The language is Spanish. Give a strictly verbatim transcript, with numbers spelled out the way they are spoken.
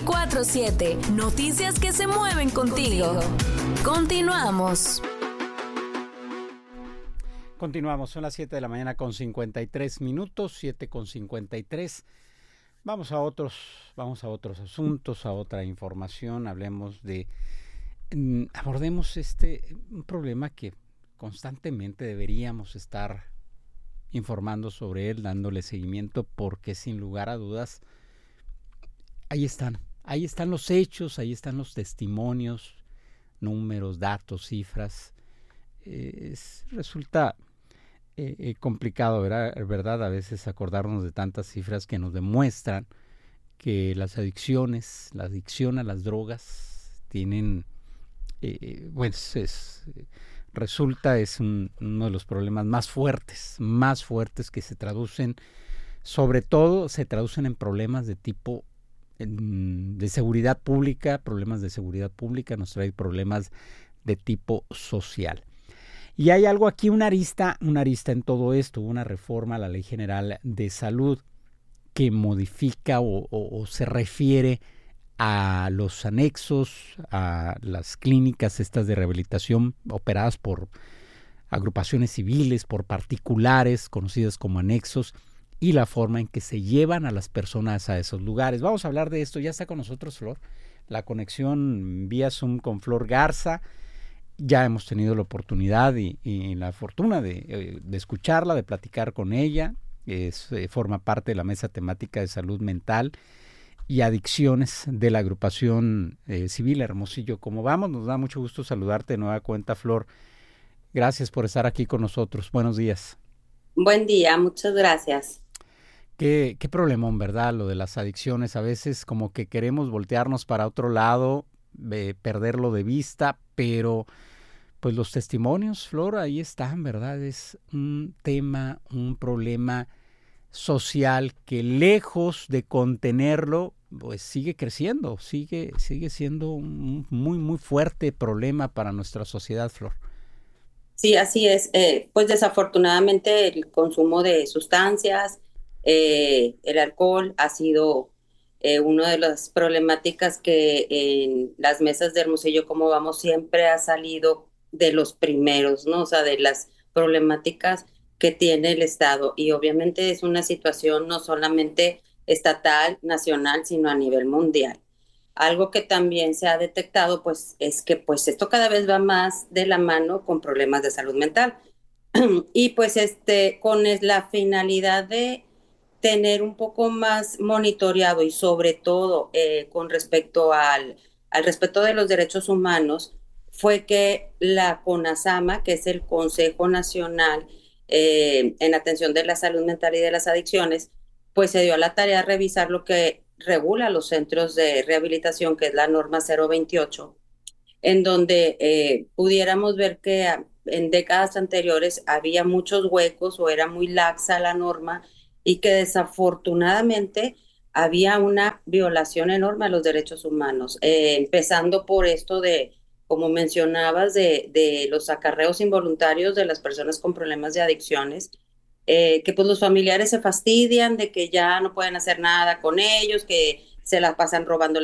veinticuatro siete. Noticias que se mueven contigo. Continuamos. Continuamos, son las siete de la mañana con cincuenta y tres minutos, siete con cincuenta y tres. Vamos a otros, vamos a otros asuntos, a otra información. Hablemos de, mm, abordemos este un problema que constantemente deberíamos estar informando sobre él, dándole seguimiento, porque sin lugar a dudas, ahí están, ahí están los hechos, ahí están los testimonios, números, datos, cifras. Eh, es, resulta eh, eh, complicado, ¿verdad? ¿verdad? A veces acordarnos de tantas cifras que nos demuestran que las adicciones, la adicción a las drogas tienen, eh, pues es, resulta es un, uno de los problemas más fuertes, más fuertes que se traducen, sobre todo se traducen en problemas de tipo en, de seguridad pública, problemas de seguridad pública, nos trae problemas de tipo social. Y hay algo aquí, una arista, una arista en todo esto, una reforma a la Ley General de Salud que modifica o, o, o se refiere a los anexos, a las clínicas estas de rehabilitación operadas por agrupaciones civiles, por particulares, conocidas como anexos, y la forma en que se llevan a las personas a esos lugares. Vamos a hablar de esto, ya está con nosotros Flor, la conexión vía Zoom con Flor Garza. Ya hemos tenido la oportunidad y, y la fortuna de, de escucharla, de platicar con ella. Es, eh, forma parte de la mesa temática de salud mental y adicciones de la agrupación eh, civil Hermosillo. ¿Cómo vamos? Nos da mucho gusto saludarte de nueva cuenta, Flor. Gracias por estar aquí con nosotros. Buenos días. Buen día, muchas gracias. Qué, qué problemón, ¿verdad? Lo de las adicciones. A veces como que queremos voltearnos para otro lado, eh, perderlo de vista, pero pues los testimonios, Flor, ahí están, ¿verdad? Es un tema, un problema social que lejos de contenerlo, pues sigue creciendo, sigue, sigue siendo un muy, muy fuerte problema para nuestra sociedad, Flor. Sí, así es. Eh, pues desafortunadamente el consumo de sustancias, eh, el alcohol ha sido eh, una de las problemáticas que en las mesas de Hermosillo, como vamos, siempre ha salido de los primeros, ¿no? O sea, de las problemáticas que tiene el Estado. Y obviamente es una situación no solamente estatal, nacional, sino a nivel mundial. Algo que también se ha detectado, pues, es que pues esto cada vez va más de la mano con problemas de salud mental. Y pues este, con la finalidad de tener un poco más monitoreado y sobre todo eh, con respecto al, al respeto de los derechos humanos, fue que la CONASAMA, que es el Consejo Nacional eh, en Atención de la Salud Mental y de las Adicciones, pues se dio a la tarea de revisar lo que regula los centros de rehabilitación, que es la norma cero veintiocho, en donde eh, pudiéramos ver que a, en décadas anteriores había muchos huecos o era muy laxa la norma y que desafortunadamente había una violación enorme a los derechos humanos, eh, empezando por esto de, como mencionabas, de, de los acarreos involuntarios de las personas con problemas de adicciones, eh, que pues los familiares se fastidian de que ya no pueden hacer nada con ellos, que se la pasan robando